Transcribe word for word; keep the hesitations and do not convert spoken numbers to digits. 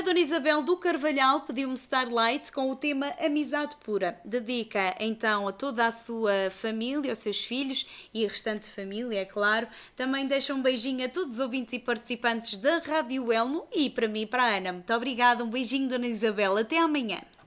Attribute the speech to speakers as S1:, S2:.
S1: A Dona Isabel do Carvalhal pediu-me Starlight com o tema Amizade Pura. Dedica então a toda a sua família, aos seus filhos e a restante família, é claro. Também deixa um beijinho a todos os ouvintes e participantes da Rádio Elmo e para mim e para a Ana. Muito obrigada, um beijinho, Dona Isabel. Até amanhã.